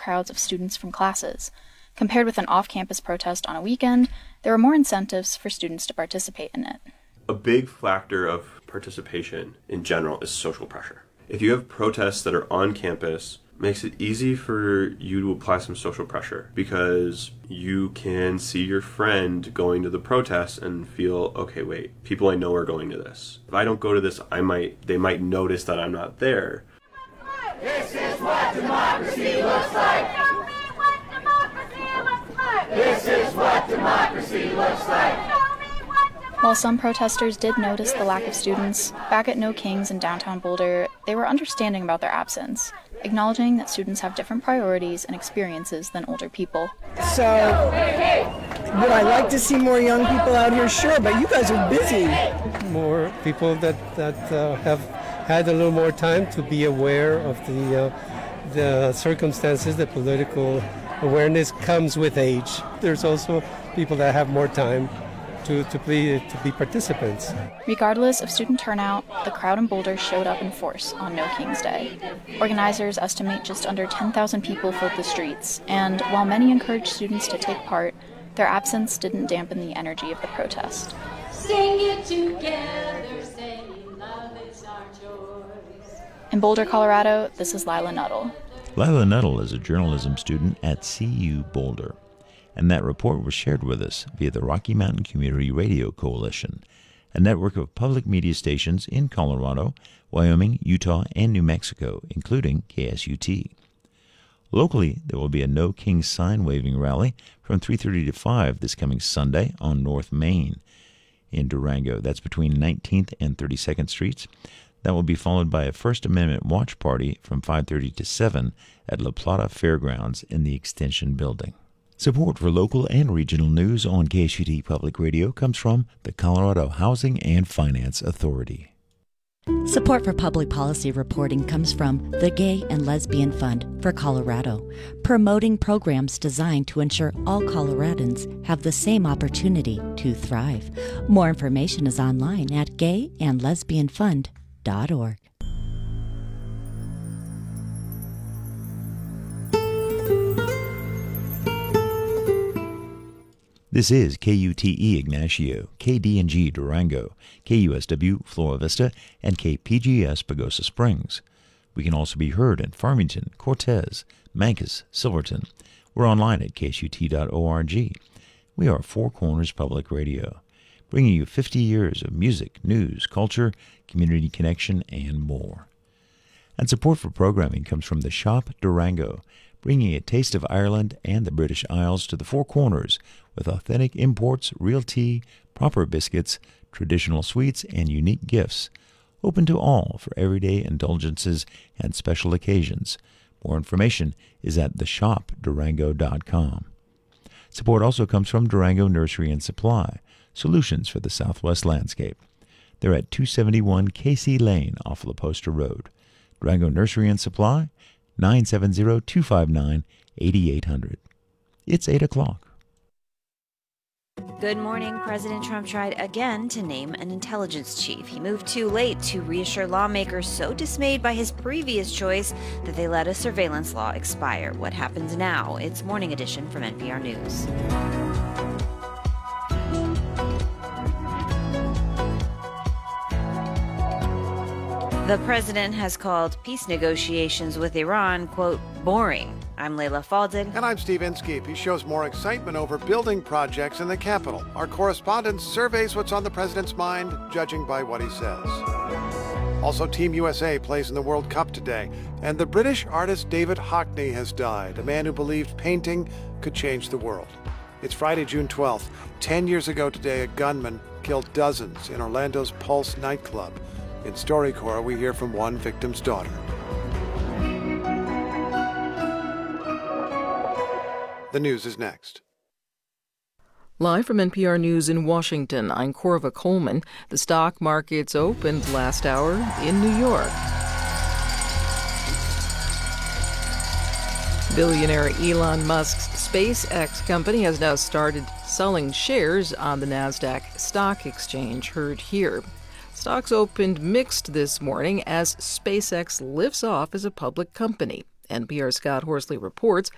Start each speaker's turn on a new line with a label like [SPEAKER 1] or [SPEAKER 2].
[SPEAKER 1] crowds of students from classes. Compared with an off-campus protest on a weekend, there were more incentives for students to participate in it.
[SPEAKER 2] A big factor of participation in general is social pressure. If you have protests that are on campus, it makes it easy for you to apply some social pressure because you can see your friend going to the protest and feel, okay, wait, people I know are going to this. If I don't go to this, they might notice that I'm not there.
[SPEAKER 3] This is what democracy looks like.
[SPEAKER 4] Tell me what democracy looks like.
[SPEAKER 3] This is what democracy looks like.
[SPEAKER 1] While some protesters did notice the lack of students, back at No Kings in downtown Boulder, they were understanding about their absence, acknowledging that students have different priorities and experiences than older people.
[SPEAKER 5] So, would I like to see more young people out here? Sure, but you guys are busy.
[SPEAKER 6] More people that have had a little more time to be aware of the circumstances. The political awareness comes with age. There's also people that have more time to be participants.
[SPEAKER 1] Regardless of student turnout, the crowd in Boulder showed up in force on No Kings Day. Organizers estimate just under 10,000 people filled the streets, and while many encouraged students to take part, their absence didn't dampen the energy of the protest.
[SPEAKER 4] Sing it together, say love is our choice.
[SPEAKER 1] In Boulder, Colorado, this is Lila Nuttall.
[SPEAKER 7] Lila Nuttall is a journalism student at CU Boulder, and that report was shared with us via the Rocky Mountain Community Radio Coalition, a network of public media stations in Colorado, Wyoming, Utah, and New Mexico, including KSUT. Locally, there will be a No Kings sign-waving rally from 3:30 to 5 this coming Sunday on North Main in Durango. That's between 19th and 32nd Streets. That will be followed by a First Amendment watch party from 5:30 to 7 at La Plata Fairgrounds in the Extension Building. Support for local and regional news on KSUT Public Radio comes from the Colorado Housing and Finance Authority.
[SPEAKER 8] Support for public policy reporting comes from the Gay and Lesbian Fund for Colorado, promoting programs designed to ensure all Coloradans have the same opportunity to thrive. More information is online at gayandlesbianfund.org.
[SPEAKER 7] This is KUTE Ignacio, KDNG Durango, KUSW Flora Vista, and KPGS Pagosa Springs. We can also be heard in Farmington, Cortez, Mancos, Silverton. We're online at ksut.org. We are Four Corners Public Radio, bringing you 50 years of music, news, culture, community connection, and more. And support for programming comes from the Shop Durango, bringing a taste of Ireland and the British Isles to the Four Corners with authentic imports, real tea, proper biscuits, traditional sweets, and unique gifts. Open to all for everyday indulgences and special occasions. More information is at theshopdurango.com. Support also comes from Durango Nursery and Supply, solutions for the Southwest landscape. They're at 271 Casey Lane off La Posta Road. Durango Nursery and Supply, 970-259-8800. It's 8 o'clock.
[SPEAKER 9] Good morning. President Trump tried again to name an intelligence chief. He moved too late to reassure lawmakers so dismayed by his previous choice that they let a surveillance law expire. What happens now? It's Morning Edition from NPR News. The president has called peace negotiations with Iran, quote, boring. I'm Leila Fadel.
[SPEAKER 10] And I'm Steve Inskeep. He shows more excitement over building projects in the Capitol. Our correspondent surveys what's on the president's mind, judging by what he says. Also, Team USA plays in the World Cup today. And the British artist David Hockney has died, a man who believed painting could change the world. It's Friday, June 12th. 10 years ago today, a gunman killed dozens in Orlando's Pulse nightclub. In StoryCorps, we hear from one victim's daughter. The news is next.
[SPEAKER 11] Live from NPR News in Washington, I'm Corva Coleman. The stock markets opened last hour in New York. Billionaire Elon Musk's SpaceX company has now started selling shares on the NASDAQ stock exchange, heard here. Stocks opened mixed this morning as SpaceX lifts off as a public company. NPR's Scott Horsley reports